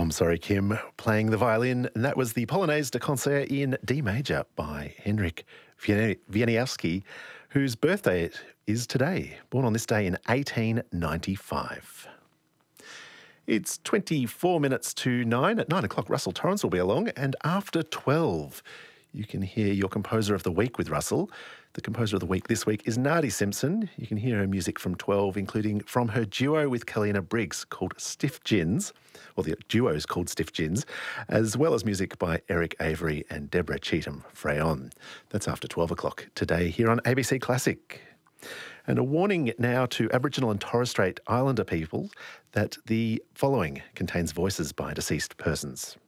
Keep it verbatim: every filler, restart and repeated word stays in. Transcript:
I'm sorry, Kim, playing the violin, and that was the Polonaise de Concert in D major by Henryk Wieniawski, whose birthday it is today, born on this day in eighteen ninety-five. It's twenty-four minutes to nine. At nine o'clock, Russell Torrance will be along, and after twelve, you can hear your Composer of the Week with Russell. The Composer of the Week this week is Nardi Simpson. You can hear her music from twelve, including from her duo with Kalina Briggs called Stiff Gins, or the duo is called Stiff Gins, as well as music by Eric Avery and Deborah Cheetham Freyon. That's after twelve o'clock today here on A B C Classic. And a warning now to Aboriginal and Torres Strait Islander people that the following contains voices by deceased persons.